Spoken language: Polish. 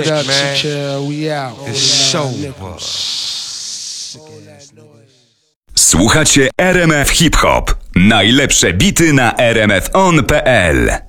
Production man. chair, we out. It's show. Słuchacie RMF Hip Hop. Najlepsze bity na rmfon.pl.